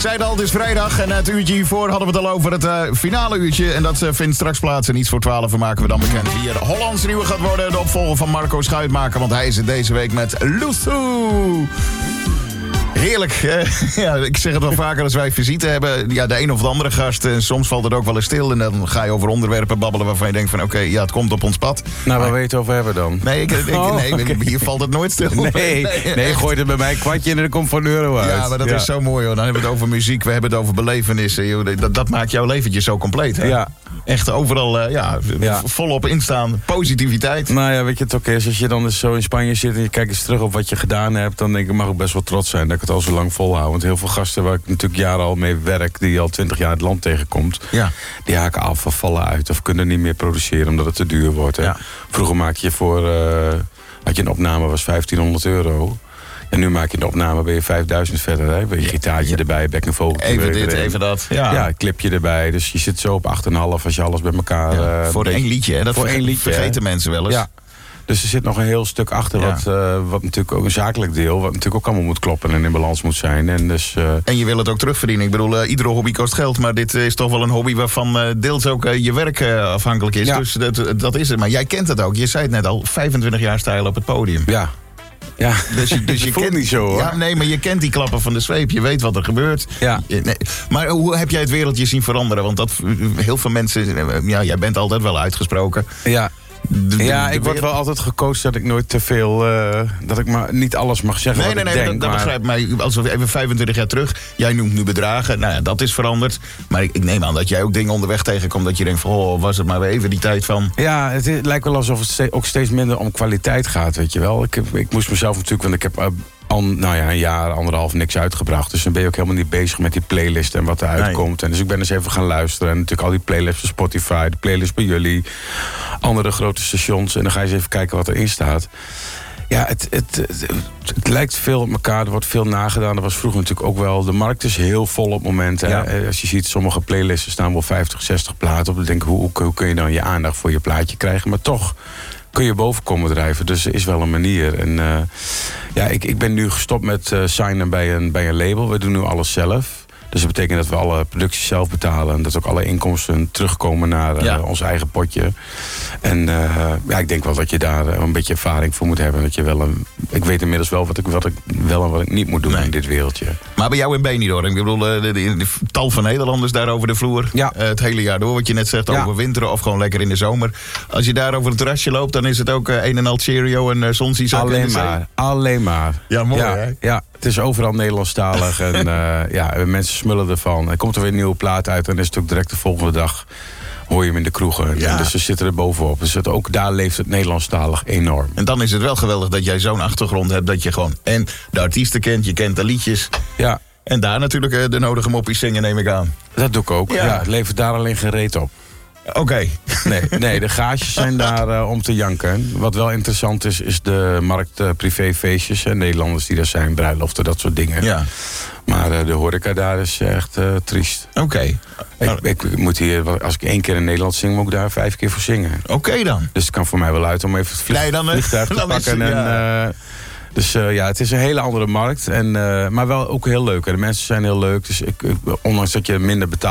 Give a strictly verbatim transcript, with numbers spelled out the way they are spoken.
Ik zei het al, het is vrijdag en het uurtje hiervoor hadden we het al over het uh, finale uurtje. En dat uh, vindt straks plaats en iets voor twaalf maken we dan bekend wie er Hollands nieuwe gaat worden. De opvolger van Marco Schuitmaker, want hij is het deze week met Luthu. Heerlijk. Eh, ja, ik zeg het wel vaker als wij visite hebben. Ja, de een of de andere gast. En soms valt het ook wel eens stil. En dan ga je over onderwerpen babbelen waarvan je denkt van... oké, okay, ja, het komt op ons pad. Nou, waar wil je het over hebben dan? Nee, ik, ik, oh, nee okay. Hier valt het nooit stil. Nee, nee, nee gooi er bij mij een kwartje en er komt van euro uit. Ja, maar dat ja. is zo mooi hoor. Dan hebben we het over muziek, we hebben het over belevenissen. Joh. Dat, dat maakt jouw leventje zo compleet. Hè? Ja. Echt overal uh, ja, ja. volop instaan. Positiviteit. Nou ja, weet je, het ook is. Als je dan dus zo in Spanje zit en je kijkt eens terug op wat je gedaan hebt... dan denk ik, mag ik best wel trots zijn dat ik het al zo lang volhoud. Want heel veel gasten waar ik natuurlijk jaren al mee werk... die al twintig jaar het land tegenkomt... Ja. die haken af of vallen uit of kunnen niet meer produceren omdat het te duur wordt. Hè. Ja. Vroeger maak je voor... Uh, had je een opname, was vijftienhonderd euro... En nu maak je een opname, ben je vijfduizend verder. Hè? Ben je gitaartje ja. erbij, bek en vogeltje. Even dit, even dat. Ja. ja, clipje erbij. Dus je zit zo op acht komma vijf als je alles bij elkaar... Ja, uh, voor één liedje, hè? Dat voor één liedje, vergeten hè? Mensen wel eens. Ja. Dus er zit nog een heel stuk achter, ja. wat, uh, wat natuurlijk ook een zakelijk deel... wat natuurlijk ook allemaal moet kloppen en in balans moet zijn. En, dus, uh... en je wil het ook terugverdienen. Ik bedoel, uh, iedere hobby kost geld... maar dit is toch wel een hobby waarvan uh, deels ook uh, je werk uh, afhankelijk is. Ja. Dus dat, dat is het. Maar jij kent het ook. Je zei het net al, vijfentwintig jaar stijl op het podium. Ja. Ja, dus je, dus je kent niet zo hoor. Ja, nee, maar je kent die klappen van de zweep. Je weet wat er gebeurt. Ja. Nee, maar hoe heb jij het wereldje zien veranderen? Want dat, heel veel mensen... Ja, jij bent altijd wel uitgesproken. Ja. De, de, ja, de ik word wel altijd gecoacht dat ik nooit te veel... Uh, dat ik maar niet alles mag zeggen nee, wat nee, ik nee, denk. Dat, dat maar... begrijp ik. Maar als we even vijfentwintig jaar terug... Jij noemt nu bedragen. Nou ja, dat is veranderd. Maar ik, ik neem aan dat jij ook dingen onderweg tegenkomt... dat je denkt van, oh, was het maar weer even die tijd van... Ja, het, het lijkt wel alsof het steeds, ook steeds minder om kwaliteit gaat, weet je wel. Ik, ik moest mezelf natuurlijk... want ik heb... Uh, Al, nou ja, een jaar, anderhalf niks uitgebracht. Dus dan ben je ook helemaal niet bezig met die playlist en wat eruit komt. Nee. En dus ik ben eens even gaan luisteren. En natuurlijk al die playlists van Spotify, de playlist bij jullie, andere grote stations. En dan ga je eens even kijken wat erin staat. Ja, het, het, het, het lijkt veel op elkaar. Er wordt veel nagedaan. Er was vroeger natuurlijk ook wel... De markt is heel vol op momenten. Ja. Als je ziet, sommige playlisten staan wel vijftig, zestig platen op. Dan denk ik, hoe, hoe kun je dan je aandacht voor je plaatje krijgen? Maar toch... kun je boven komen drijven. Dus er is wel een manier. En uh, ja, ik, ik ben nu gestopt met uh, signen bij een, bij een label. We doen nu alles zelf. Dus dat betekent dat we alle producties zelf betalen. En dat ook alle inkomsten terugkomen naar uh, ja. ons eigen potje. En uh, ja, ik denk wel dat je daar uh, een beetje ervaring voor moet hebben. Dat je wel een, ik weet inmiddels wel wat ik, wat ik wel en wat ik niet moet doen nee. in dit wereldje. Maar bij jou in Benidorm, ik bedoel, de, de, de, de tal van Nederlanders daar over de vloer. Ja. Uh, het hele jaar door, wat je net zegt, ja. over winteren of gewoon lekker in de zomer. Als je daar over het terrasje loopt, dan is het ook uh, een en al Cheerio en uh, Zonziesak. Alleen maar, alleen maar. Ja, mooi ja, hè? Ja. Het is overal Nederlandstalig en uh, ja, mensen smullen ervan. Er komt er weer een nieuwe plaat uit en dan is het ook direct de volgende dag hoor je hem in de kroegen. Ja. En dus ze zitten er bovenop. Dus het, ook daar leeft het Nederlandstalig enorm. En dan is het wel geweldig dat jij zo'n achtergrond hebt dat je gewoon en de artiesten kent, je kent de liedjes. Ja. En daar natuurlijk uh, de nodige moppies zingen, neem ik aan. Dat doe ik ook. Ja. Ja, het levert daar alleen geen reet op. Oké. Okay. Nee, nee, de gages zijn daar uh, om te janken. Wat wel interessant is, is de markt uh, privéfeestjes. En Nederlanders die daar zijn, bruiloften, dat soort dingen. Ja. Maar uh, de horeca daar is echt uh, triest. Oké. Okay. Ik, ik moet hier, als ik één keer in Nederland zing, moet ik daar vijf keer voor zingen. Oké okay dan. Dus het kan voor mij wel uit om even het vlieg, nee, dan, vliegtuig te dan pakken. Is, en, ja. uh, Dus uh, ja, het is een hele andere markt. En, uh, maar wel ook heel leuk. En de mensen zijn heel leuk. Dus ik, ik, ondanks dat je minder betaalt.